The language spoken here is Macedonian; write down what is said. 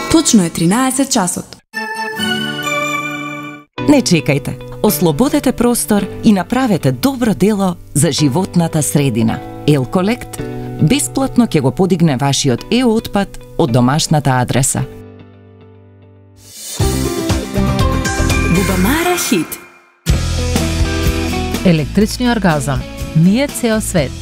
Точно е 13 часот. Не чекајте. Ослободете простор и направете добро дело за животната средина. Елколект бесплатно ќе го подигне вашиот отпад од домашната адреса. Бубамара хит. Електрични оргазам. Ние цео свет.